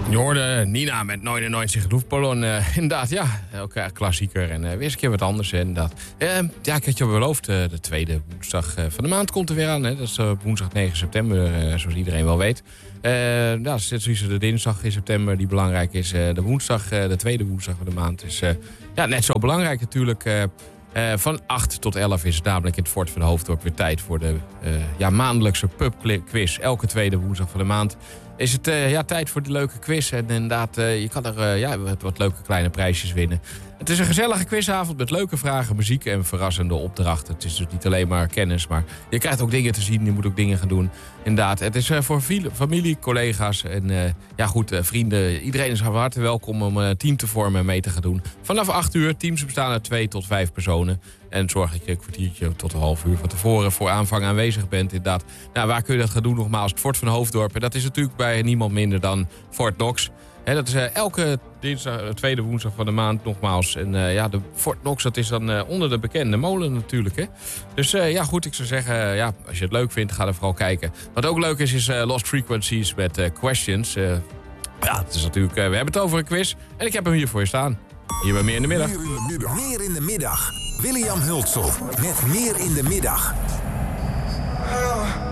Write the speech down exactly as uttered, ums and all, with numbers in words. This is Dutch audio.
Je hoorde Nina met negenennegentig Luftballon. Uh, inderdaad, ja, ook uh, klassieker. En uh, weer eens een keer wat anders, hè, inderdaad. Uh, ja, ik had je al beloofd, uh, de tweede woensdag uh, van de maand komt er weer aan. Hè. Dat is uh, woensdag negen september, uh, zoals iedereen wel weet. Uh, ja, sowieso de dinsdag in september die belangrijk is. Uh, de woensdag, uh, de tweede woensdag van de maand is uh, ja, net zo belangrijk natuurlijk. Uh, Uh, van acht tot elf is het namelijk in het Fort van Hoofddorp weer tijd voor de uh, ja, maandelijkse pubquiz. Elke tweede woensdag van de maand is het uh, ja, tijd voor de leuke quiz. En inderdaad, uh, je kan er uh, ja, wat, wat leuke kleine prijsjes winnen. Het is een gezellige quizavond met leuke vragen, muziek en verrassende opdrachten. Het is dus niet alleen maar kennis, maar je krijgt ook dingen te zien. Je moet ook dingen gaan doen. Inderdaad, het is uh, voor familie, collega's en uh, ja, goed, uh, vrienden. Iedereen is van harte welkom om een team te vormen en mee te gaan doen. Vanaf acht uur, teams bestaan uit twee tot vijf personen. En zorg dat je een kwartiertje tot een half uur van tevoren voor aanvang aanwezig bent. Inderdaad. Nou, waar kun je dat gaan doen? Nogmaals, het Fort van Hoofddorp. En dat is natuurlijk bij niemand minder dan Fort Knox. He, dat is uh, elke dinsdag, uh, tweede woensdag van de maand nogmaals. En uh, ja, de Fort Knox, dat is dan uh, onder de bekende molen natuurlijk. Hè? Dus uh, ja, goed, ik zou zeggen, uh, ja, als je het leuk vindt, ga er vooral kijken. Wat ook leuk is, is uh, Lost Frequencies met uh, questions. Uh, ja, het is natuurlijk, uh, we hebben het over een quiz. En ik heb hem hier voor je staan. Hier bij Meer in de Middag. Meer in de middag. Meer in de middag. William Hultsel met Meer in de Middag. Uh.